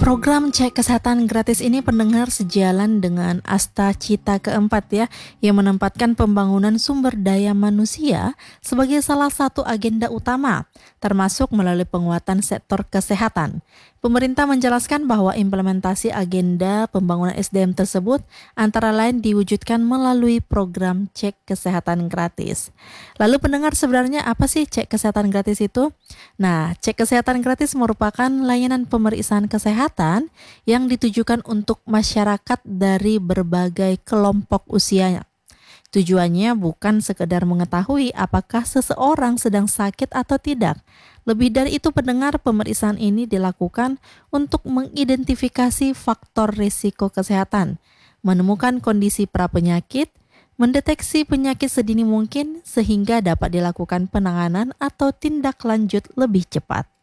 Program cek kesehatan gratis ini pendengar sejalan dengan Asta Cita keempat ya, yang menempatkan pembangunan sumber daya manusia sebagai salah satu agenda utama, termasuk melalui penguatan sektor kesehatan. Pemerintah menjelaskan bahwa implementasi agenda pembangunan SDM tersebut antara lain diwujudkan melalui program cek kesehatan gratis. Lalu pendengar, sebenarnya apa sih cek kesehatan gratis itu? Nah, cek kesehatan gratis merupakan layanan pemeriksaan kesehatan yang ditujukan untuk masyarakat dari berbagai kelompok usianya. Tujuannya bukan sekedar mengetahui apakah seseorang sedang sakit atau tidak. Lebih dari itu, pendengar, pemeriksaan ini dilakukan untuk mengidentifikasi faktor risiko kesehatan, menemukan kondisi prapenyakit, mendeteksi penyakit sedini mungkin sehingga dapat dilakukan penanganan atau tindak lanjut lebih cepat.